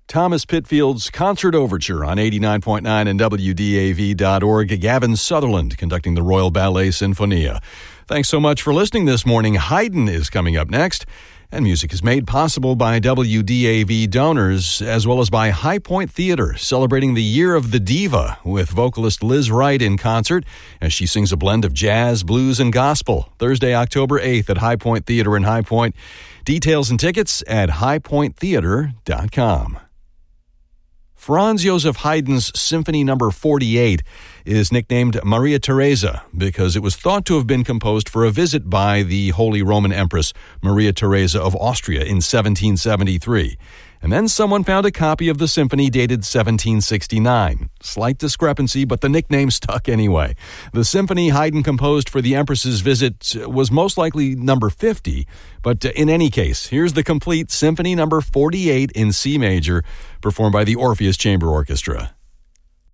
Thomas Pitfield's Concert Overture on 89.9 and WDAV.org. Gavin Sutherland conducting the Royal Ballet Sinfonia. Thanks so much for listening this morning. Haydn is coming up next. And music is made possible by WDAV donors, as well as by High Point Theater, celebrating the Year of the Diva with vocalist Liz Wright in concert as she sings a blend of jazz, blues, and gospel. Thursday, October 8th at High Point Theater in High Point. Details and tickets at highpointtheater.com. Franz Joseph Haydn's Symphony No. 48 is nicknamed Maria Theresa because it was thought to have been composed for a visit by the Holy Roman Empress Maria Theresa of Austria in 1773. And then someone found a copy of the symphony dated 1769. Slight discrepancy, but the nickname stuck anyway. The symphony Haydn composed for the Empress's visit was most likely number 50, but in any case, here's the complete Symphony No. 48 in C major, performed by the Orpheus Chamber Orchestra.